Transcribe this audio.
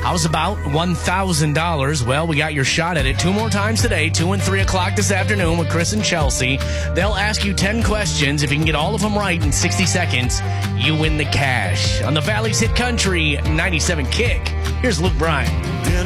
How's about $1,000? Well, we got your shot at it 2 more times today, 2 and 3 o'clock this afternoon with Chris and Chelsea. They'll ask you 10 questions. If you can get all of them right in 60 seconds, you win the cash. On the Valley's Hit Country 97 Kick, here's Luke Bryan.